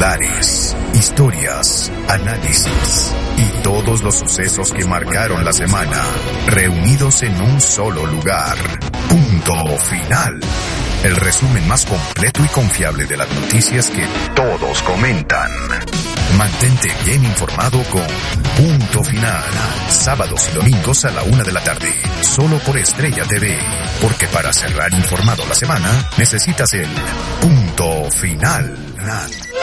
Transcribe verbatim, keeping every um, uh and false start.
titulares, historias, análisis y todos los sucesos que marcaron la semana, reunidos en un solo lugar. Punto Final. El resumen más completo y confiable de las noticias que todos comentan. Mantente bien informado con Punto Final. Sábados y domingos a la una de la tarde. Solo por Estrella T V. Porque para cerrar informado la semana, necesitas el Punto Final.